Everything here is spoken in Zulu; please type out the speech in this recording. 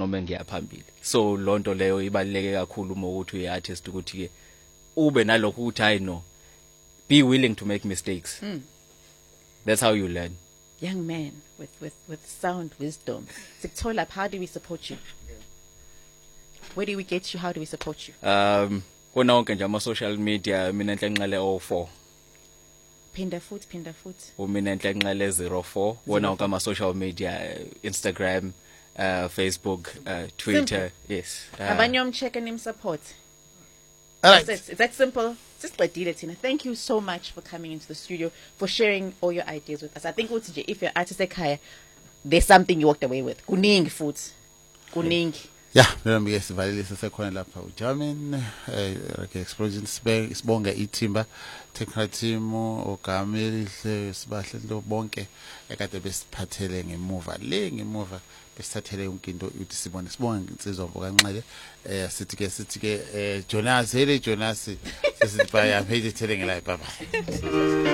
noma ngiya phambili. So lonto leyo ibaluleke kakhulu uma ukuthi uyi-artist ukuthi ke ube nalokho ukuthi I know, be willing to make mistakes. That's how you learn. Young man with sound wisdom. Sikuthola, how do we support you? Where do we get you? How do we support you? Kona wonke nje ama social media mina Nhlenxele 04. Phinda futhi. Mina Nhlenxele 04. Wona wonke ama social media, Instagram, Facebook, Twitter. Yes. Abanye umcheck and support. All right. It's that simple. Sisiqedile thina. Thank you so much for coming into the studio, for sharing all your ideas with us. I think uthi if you're artist ekhaya, there's something you walked away with. Kuningi futhi. Kuningi. Yeah, mina ke sivalelise sekhona lapha uJamin okay explosion sibonga iThimba technical team oGameli sibahle lo bonke ekade besiphathele ngemuva besithathele yonke into ukuthi sibonga insizwa kaNxele sithi ke Jonas sesithi baya phezithele ngela baba.